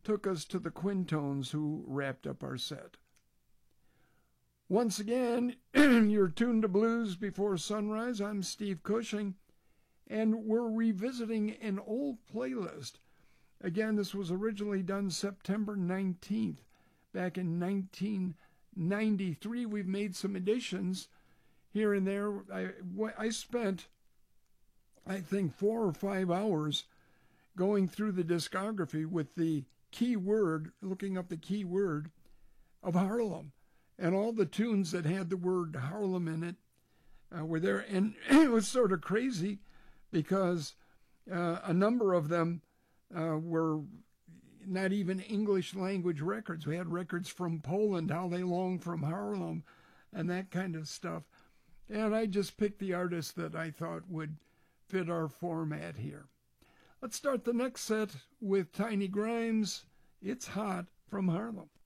took us to the Quintones, who wrapped up our set. Once again, you're tuned to Blues Before Sunrise. I'm Steve Cushing, and we're revisiting an old playlist. Again, this was originally done September 19th, back in 1993. We've made some additions here and there. I spent, I think, 4 or 5 hours going through the discography with the keyword, looking up the keyword of Harlem. And all the tunes that had the word Harlem in it were there. And it was sort of crazy because a number of them were not even English language records. We had records from Poland, How They Long from Harlem, and that kind of stuff. And I just picked the artists that I thought would fit our format here. Let's start the next set with Tiny Grimes, It's Hot from Harlem.